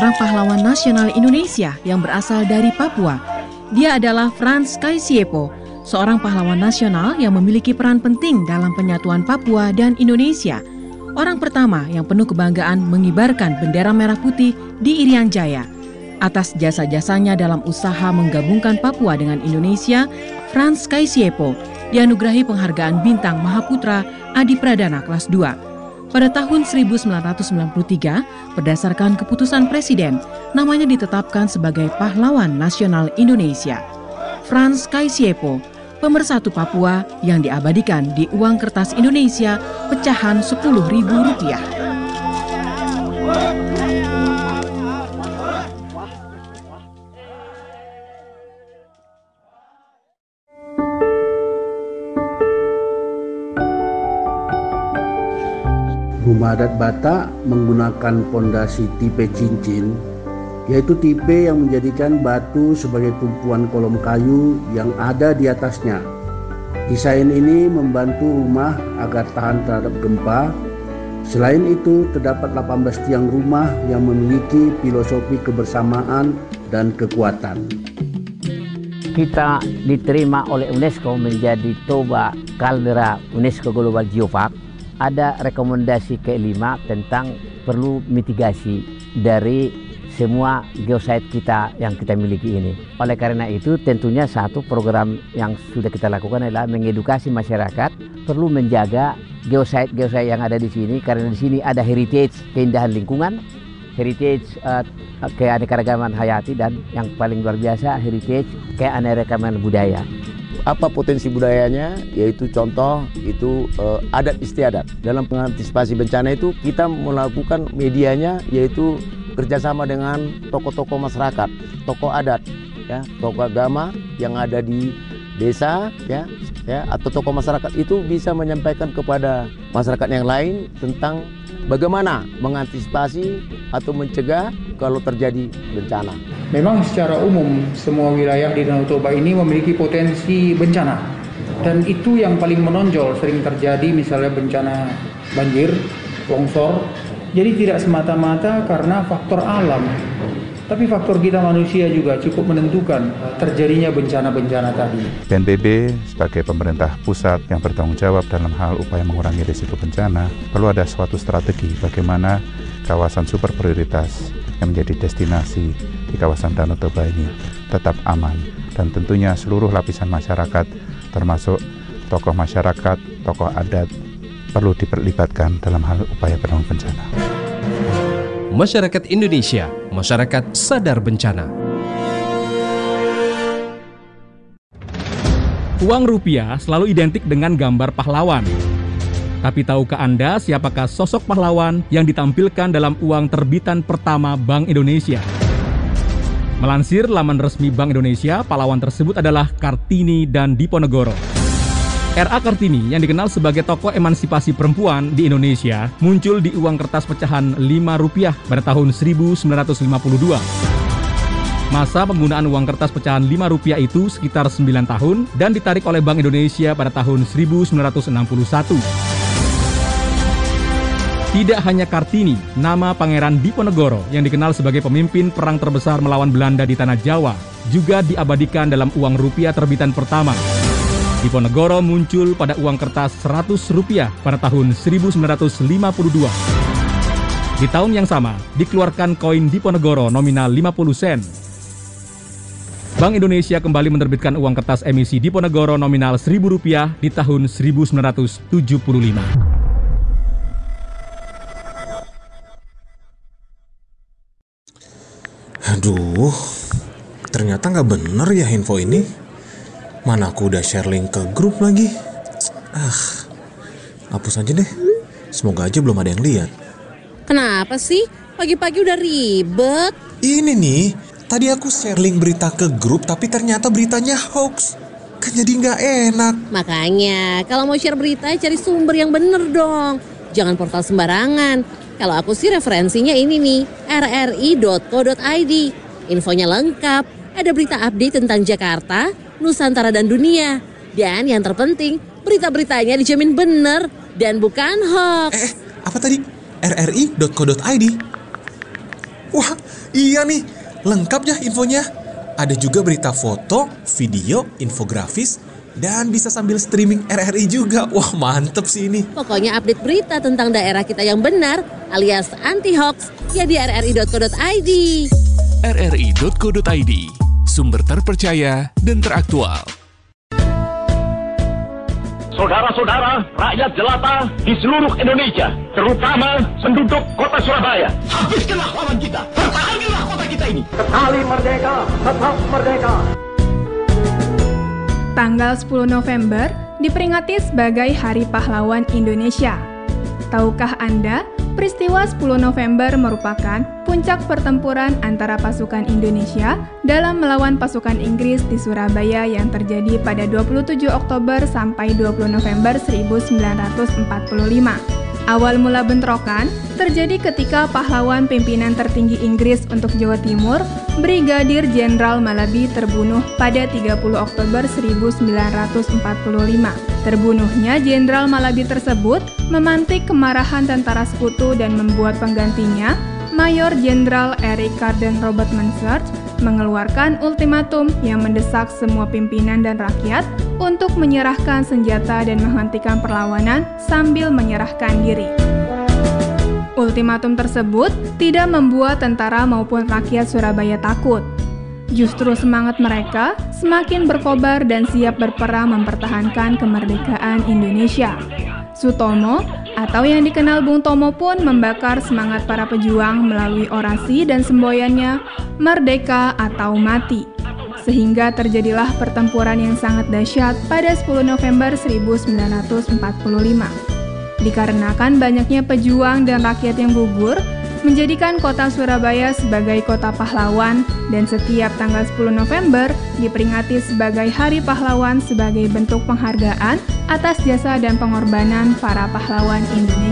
seorang pahlawan nasional Indonesia yang berasal dari Papua. Dia adalah Frans Kaisiepo, seorang pahlawan nasional yang memiliki peran penting dalam penyatuan Papua dan Indonesia. Orang pertama yang penuh kebanggaan mengibarkan bendera merah putih di Irian Jaya. Atas jasa-jasanya dalam usaha menggabungkan Papua dengan Indonesia, Frans Kaisiepo dianugerahi penghargaan Bintang Mahaputra Adi Pradana kelas 2. Pada tahun 1993, berdasarkan keputusan Presiden, namanya ditetapkan sebagai Pahlawan Nasional Indonesia. Frans Kaisiepo, pemersatu Papua yang diabadikan di uang kertas Indonesia pecahan Rp10.000. Rumah adat Batak menggunakan pondasi tipe cincin, yaitu tipe yang menjadikan batu sebagai tumpuan kolom kayu yang ada di atasnya. Desain ini membantu rumah agar tahan terhadap gempa. Selain itu, terdapat 18 tiang rumah yang memiliki filosofi kebersamaan dan kekuatan. Kita diterima oleh UNESCO menjadi Toba Kaldera UNESCO Global Geopark. Ada rekomendasi kelima tentang perlu mitigasi dari semua geosite kita yang kita miliki ini. Oleh karena itu tentunya satu program yang sudah kita lakukan adalah mengedukasi masyarakat perlu menjaga geosite yang ada di sini, karena di sini ada heritage keindahan lingkungan, heritage keanekaragaman hayati, dan yang paling luar biasa heritage keanekaragaman budaya. Apa potensi budayanya, yaitu contoh itu adat istiadat. Dalam mengantisipasi bencana itu kita melakukan medianya yaitu kerjasama dengan tokoh-tokoh masyarakat, tokoh adat, ya, tokoh agama yang ada di desa, ya, atau tokoh masyarakat itu bisa menyampaikan kepada masyarakat yang lain tentang bagaimana mengantisipasi atau mencegah kalau terjadi bencana. Memang secara umum semua wilayah di Danau Toba ini memiliki potensi bencana, dan itu yang paling menonjol sering terjadi, misalnya bencana banjir, longsor. Jadi tidak semata-mata karena faktor alam, tapi faktor kita manusia juga cukup menentukan terjadinya bencana-bencana tadi. BNPB sebagai pemerintah pusat yang bertanggung jawab dalam hal upaya mengurangi risiko bencana, perlu ada suatu strategi bagaimana kawasan super prioritas yang menjadi destinasi di kawasan Danau Toba ini tetap aman, dan tentunya seluruh lapisan masyarakat termasuk tokoh masyarakat, tokoh adat perlu diperlibatkan dalam hal upaya penanggulangan bencana. Masyarakat Indonesia, masyarakat sadar bencana. Uang rupiah selalu identik dengan gambar pahlawan. Tapi tahukah Anda siapakah sosok pahlawan yang ditampilkan dalam uang terbitan pertama Bank Indonesia? Melansir laman resmi Bank Indonesia, pahlawan tersebut adalah Kartini dan Diponegoro. R.A. Kartini yang dikenal sebagai tokoh emansipasi perempuan di Indonesia muncul di uang kertas pecahan Rp5 pada tahun 1952. Masa penggunaan uang kertas pecahan Rp5 itu sekitar 9 tahun dan ditarik oleh Bank Indonesia pada tahun 1961. Tidak hanya Kartini, nama Pangeran Diponegoro yang dikenal sebagai pemimpin perang terbesar melawan Belanda di Tanah Jawa juga diabadikan dalam uang rupiah terbitan pertama. Diponegoro muncul pada uang kertas Rp100 pada tahun 1952. Di tahun yang sama, dikeluarkan koin Diponegoro nominal 50 sen. Bank Indonesia kembali menerbitkan uang kertas emisi Diponegoro nominal Rp1.000 di tahun 1975. Aduh, ternyata nggak bener ya info ini. Mana aku udah share link ke grup lagi. Hapus aja deh. Semoga aja belum ada yang lihat. Kenapa sih? Pagi-pagi udah ribet. Ini nih, tadi aku share link berita ke grup tapi ternyata beritanya hoax. Kan jadi nggak enak. Makanya, kalau mau share berita cari sumber yang bener dong. Jangan portal sembarangan. Kalau aku sih referensinya ini nih, rri.co.id. Infonya lengkap, ada berita update tentang Jakarta, Nusantara dan dunia. Dan yang terpenting, berita-beritanya dijamin bener dan bukan hoax. Apa tadi? rri.co.id? Wah, iya nih. Lengkap ya infonya. Ada juga berita foto, video, infografis, dan bisa sambil streaming RRI juga. Wah, mantep sih ini. Pokoknya update berita tentang daerah kita yang benar alias anti-hoax ya di rri.co.id. rri.co.id, sumber terpercaya dan teraktual. Saudara-saudara, rakyat jelata di seluruh Indonesia, terutama penduduk kota Surabaya. Habiskanlah lawan kita, pertahankanlah kota kita ini. Sekali merdeka, tetap merdeka. Tanggal 10 November diperingati sebagai Hari Pahlawan Indonesia. Tahukah Anda, peristiwa 10 November merupakan puncak pertempuran antara pasukan Indonesia dalam melawan pasukan Inggris di Surabaya yang terjadi pada 27 Oktober sampai 20 November 1945. Awal mula bentrokan terjadi ketika pahlawan pimpinan tertinggi Inggris untuk Jawa Timur, Brigadir Jenderal Malabi terbunuh pada 30 Oktober 1945. Terbunuhnya Jenderal Malabi tersebut memantik kemarahan tentara sekutu dan membuat penggantinya, Mayor Jenderal Eric Carden Robert Mansart, mengeluarkan ultimatum yang mendesak semua pimpinan dan rakyat untuk menyerahkan senjata dan menghentikan perlawanan sambil menyerahkan diri. Ultimatum tersebut tidak membuat tentara maupun rakyat Surabaya takut. Justru semangat mereka semakin berkobar dan siap berperang mempertahankan kemerdekaan Indonesia. Sutomo, atau yang dikenal Bung Tomo pun membakar semangat para pejuang melalui orasi dan semboyannya Merdeka atau Mati. Sehingga terjadilah pertempuran yang sangat dahsyat pada 10 November 1945. Dikarenakan banyaknya pejuang dan rakyat yang gugur, menjadikan kota Surabaya sebagai kota pahlawan dan setiap tanggal 10 November diperingati sebagai Hari Pahlawan sebagai bentuk penghargaan atas jasa dan pengorbanan para pahlawan Indonesia.